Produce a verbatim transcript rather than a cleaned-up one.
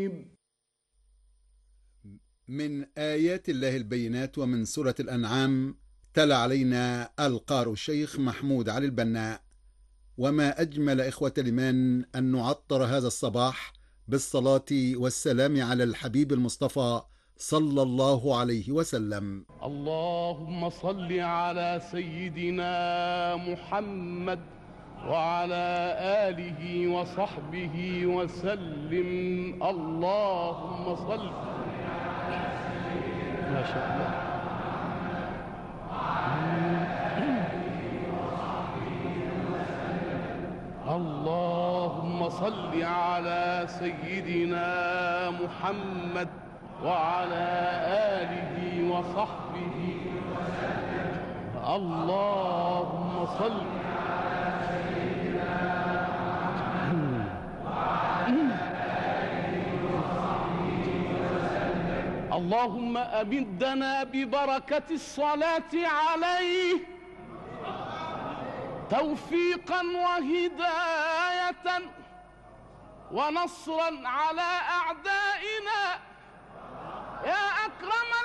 من آيات الله البينات ومن سورة الأنعام تلا علينا القارئ الشيخ محمود علي البناء. وما أجمل إخوة الإيمان أن نعطر هذا الصباح بالصلاة والسلام على الحبيب المصطفى صلى الله عليه وسلم. اللهم صل على سيدنا محمد وعلى آله وصحبه وسلم. اللهم صل. ما شاء الله. اللهم صل على سيدنا محمد وعلى آله وصحبه وسلم. اللهم صل. اللهم أمدنا ببركة الصلاة عليه توفيقا وهداية ونصرا على أعدائنا يا أكرم